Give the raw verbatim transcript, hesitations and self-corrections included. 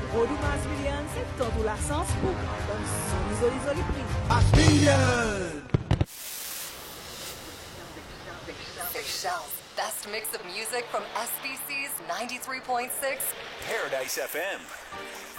Rodou Masmilian, c'est tout la sens pour comme son isoli isoli pris. Masmilian! Big Shell's best mix of music from S B C's ninety-three point six Paradise F M.